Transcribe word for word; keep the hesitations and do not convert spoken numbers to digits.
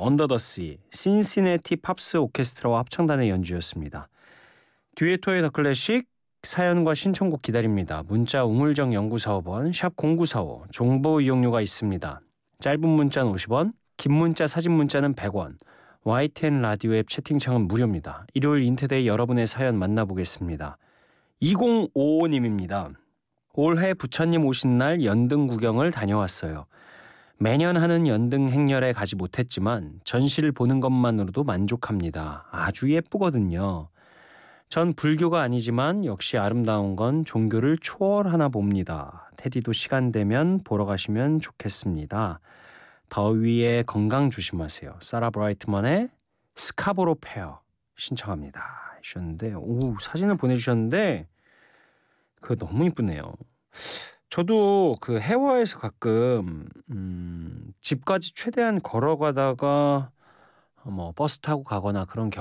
언더 더 씨, 신시내티 팝스 오케스트라와 합창단의 연주였습니다. 듀에토의 더 클래식, 사연과 신청곡 기다립니다. 문자 우물정 연구사업원 샵 공구사오 정보 이용료가 있습니다. 짧은 문자는 오십 원, 긴 문자 사진 문자는 백 원. 와이티엔 라디오 앱 채팅창은 무료입니다. 일요일 인테데이 여러분의 사연 만나보겠습니다. 이공오오님입니다. 올해 부처님 오신 날 연등 구경을 다녀왔어요. 매년 하는 연등 행렬에 가지 못했지만 전시를 보는 것만으로도 만족합니다. 아주 예쁘거든요. 전 불교가 아니지만 역시 아름다운 건 종교를 초월하나 봅니다. 테디도 시간 되면 보러 가시면 좋겠습니다. 더위에 건강 조심하세요. 사라 브라이트만의 스카보로 페어 신청합니다. 주셨는데, 오, 사진을 보내주셨는데 그거 너무 이쁘네요. 저도 그 해외에서 가끔 음, 집까지 최대한 걸어가다가 뭐 버스 타고 가거나 그런